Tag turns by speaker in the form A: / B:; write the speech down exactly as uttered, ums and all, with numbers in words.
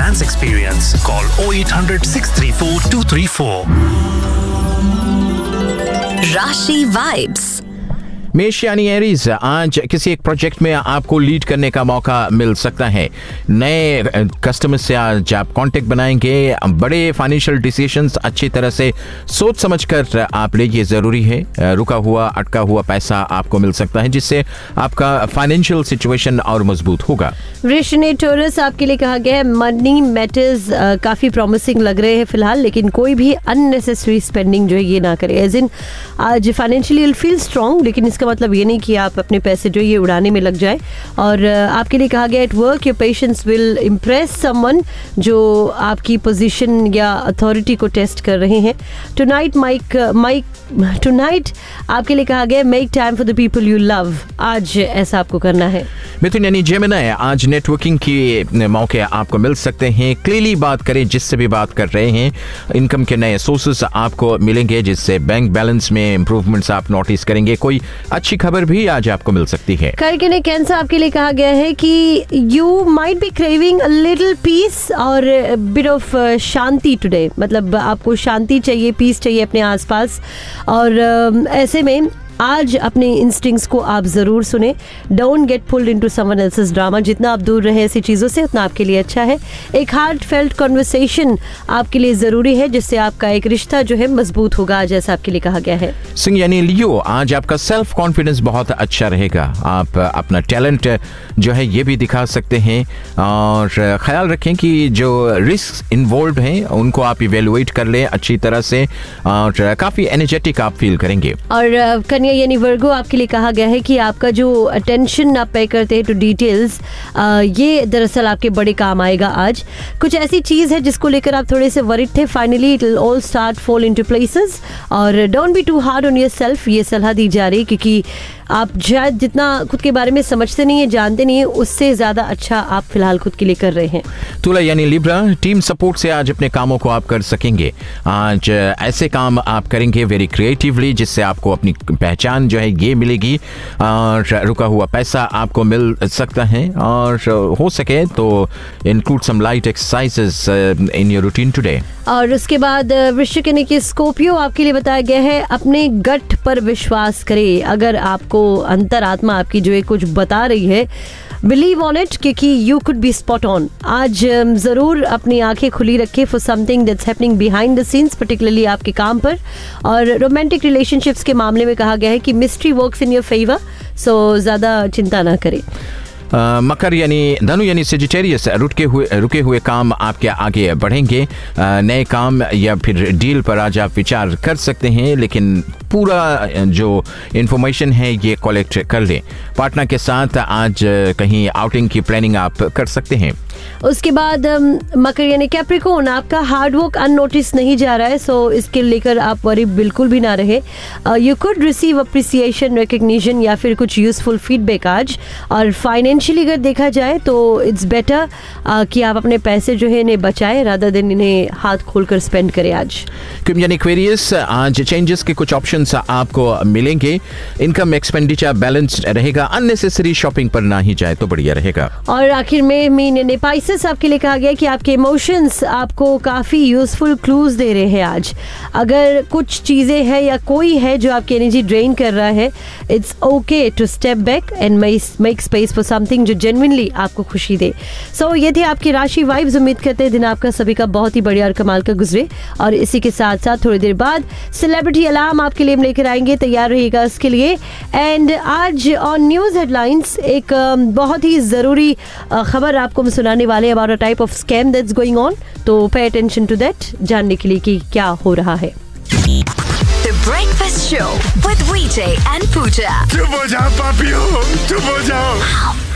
A: finance experience. Call oh eight hundred six three four two three four.
B: राशि vibes.
C: मेष यानी Aries, आज किसी एक प्रोजेक्ट में आपको लीड करने का मौका मिल सकता है। नए कस्टमर से आज आप कांटेक्ट बनाएंगे। बड़े फाइनेंशियल डिसीजंस अच्छी तरह से सोच समझकर आप लीजिए, जरूरी है। रुका हुआ अटका हुआ पैसा आपको मिल सकता है, जिससे आपका फाइनेंशियल सिचुएशन और मजबूत होगा।
D: वृष ने टोरस, आपके लिए कहा गया है मनी मैटर्स काफी प्रॉमिसिंग लग रहे हैं फिलहाल, लेकिन कोई भी अननेसेसरी स्पेंडिंग जो है ये ना करे। एज इन आज फाइनेंशियली विल फील स्ट्रांग, लेकिन इसका मतलब ये नहीं कि आप अपने पैसे जो ये उड़ाने में लग जाए। और आपके लिए कहा गया at work your patience will impress someone जो आपकी पोजीशन या अथॉरिटी को टेस्ट कर रहे हैं। टुनाइट माइक माइक टुनाइट आपके लिए कहा गया make time for the people you love. आज ऐसा आपको करना है।
C: मिथुन यानी जेमिनी, आज नेटवर्किंग के मौके आपको मिल सकते हैं। क्लियरली बात करें जिससे भी बात कर रहे हैं। इनकम के नए सोर्सेस आपको मिलेंगे, जिससे बैंक बैलेंस में इंप्रूवमेंट्स आप नोटिस करेंगे। कोई अच्छी खबर भी आज आपको मिल सकती है।
D: करके ने कैंसर, आपके लिए कहा गया है कि you might be craving a little piece और बिट ऑफ शांति टुडे। मतलब आपको शांति चाहिए, पीस चाहिए अपने आसपास। और uh, ऐसे में आज अपने इंस्टिंक्ट्स को आप जरूर सुने। Don't get pulled into someone else's drama. जितना आप दूर रहे ऐसी चीज़ों से उतना आपके लिए अच्छा है। एक हार्ट फेल्ट कॉन्वर्सेशन आपके लिए ज़रूरी है, जिससे आपका एक रिश्ता जो है मजबूत होगा, जैसा आपके लिए कहा गया है।
C: सिंह यानी लियो, आज आपका सेल्फ कॉन्फिडेंस बहुत अच्छा रहेगा। आप अपना टैलेंट जो है ये भी दिखा सकते हैं, और ख्याल रखें कि जो रिस्क इन्वॉल्व हैं उनको आप इवेलुएट कर लें अच्छी तरह से, और काफ़ी एनर्जेटिक आप फील करेंगे।
D: और कन्या यानी वर्गो, आपके लिए कहा गया है कि आपका जो अटेंशन आप पे करते हैं टू डिटेल्स, ये दरअसल आपके बड़े काम आएगा। आज कुछ ऐसी चीज़ है जिसको लेकर आप थोड़े से वरिड थे, finally it will all start fall into places. और don't be to hard on yourself, ये सलाह दी जा रही है, क्योंकि आप शायद जितना खुद के बारे में समझते नहीं है, जानते नहीं है, उससे ज़्यादा अच्छा आप फिलहाल खुद के लिए कर रहे हैं।
C: तुला यानी लिब्रा, टीम सपोर्ट से आज अपने कामों को आप कर सकेंगे। आज ऐसे काम आप करेंगे वेरी क्रिएटिवली, जिससे आपको अपनी पहचान जो है ये मिलेगी, और रुका हुआ पैसा आपको मिल सकता है। और हो सके तो include some light exercises in your routine today.
D: और उसके बाद वृश्चिक यानी कि स्कॉर्पियो, आपके लिए बताया गया है अपने गट पर विश्वास करें। अगर आपको अंतरात्मा आपकी जो है कुछ बता रही है, बिलीव ऑन इट, क्योंकि you could be spot on. आज जरूर अपनी आंखें खुली रखें for something that's happening behind the scenes, particularly आपके काम पर। और रोमांटिक रिलेशनशिप्स के मामले में कहा गया है कि mystery works in your favour, सो ज्यादा चिंता ना करें।
C: Uh, मकर यानी धनु यानी सेजिटेरियस, रुके हुए रुके हुए काम आपके आगे बढ़ेंगे। uh, नए काम या फिर डील पर आज आप विचार कर सकते हैं, लेकिन पूरा जो इंफॉर्मेशन है ये कलेक्ट कर लें। पार्टनर के साथ आज कहीं आउटिंग की प्लानिंग आप कर सकते हैं।
D: उसके बाद मकर यानी कैप्रिकॉर्न, आपका हार्डवर्क अननोटिस नहीं जा रहा है, सो इसके लेकर आप वरी बिल्कुल भी ना रहे। You could receive appreciation, recognition या फिर कुछ यूजफुल फीडबैक आज। और फाइनेंशियली अगर देखा जाए तो इट्स बेटर uh, कि आप अपने पैसे जो है इन्हें बचाएं रादर देन इन्हें हाथ खोलकर स्पेंड करें आज।
C: क्यों यानी एक्वेरियस, आज चेंजेस के कुछ ऑप्शंस आपको मिलेंगे। इनकम एक्सपेंडिचर बैलेंस रहेगा, अननेसेसरी शॉपिंग पर ना ही जाए तो बढ़िया रहेगा।
D: और आखिर में मीन यानी स्पाइसेस, आपके लिए कहा गया कि आपके इमोशंस आपको काफ़ी यूजफुल क्लूज दे रहे हैं आज। अगर कुछ चीज़ें हैं या कोई है जो आपकी एनर्जी ड्रेन कर रहा है, it's okay to step back and make space for something जो जेन्युइनली आपको खुशी दे। सो so, ये थे आपकी राशि वाइब्स। उम्मीद करते हैं दिन आपका सभी का बहुत ही बढ़िया और कमाल का गुजरे। और इसी के साथ साथ थोड़ी देर बाद सेलिब्रिटी अलार्म आपके लिए लेकर आएंगे, तैयार रहिएगा इसके लिए। एंड आज ऑन न्यूज़ हेडलाइंस एक बहुत ही ज़रूरी खबर आपको मैं सुनाने वाले about a type of scam that's going on, तो पे अटेंशन टू दैट, जानने के लिए कि क्या हो रहा है।
B: The Breakfast Show with Vijay and Pooja.
E: चुप हो जाओ पापियों, चुप हो जाओ।